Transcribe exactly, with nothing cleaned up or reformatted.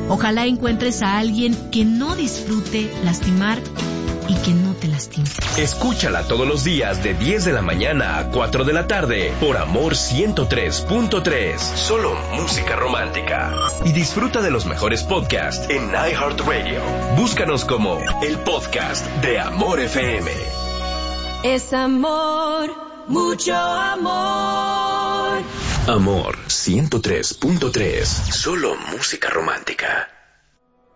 Ojalá encuentres a alguien que no disfrute lastimar y que no te lastime. Escúchala todos los días de diez de la mañana a cuatro de la tarde por Amor ciento tres punto tres. Solo música romántica. Y disfruta de los mejores podcasts en iHeartRadio. Búscanos como el podcast de Amor F M. Es amor, mucho amor. Amor ciento tres punto tres. Solo música romántica.